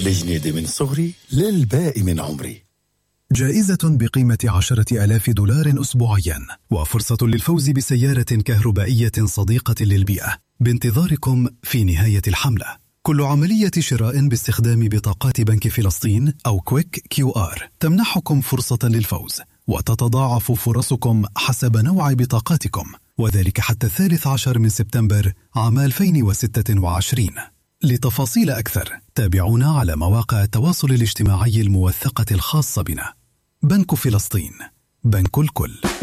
لجنيدي من صغري للباقي من عمري. جائزة بقيمة 10,000 دولار أسبوعيا، وفرصة للفوز بسيارة كهربائية صديقة للبيئة بانتظاركم في نهاية الحملة. كل عملية شراء باستخدام بطاقات بنك فلسطين أو كويك QR تمنحكم فرصة للفوز، وتتضاعف فرصكم حسب نوع بطاقاتكم، وذلك حتى 13 من سبتمبر عام 2026. لتفاصيل أكثر تابعونا على مواقع التواصل الاجتماعي الموثقة الخاصة بنا. بنك فلسطين، بنك الكل.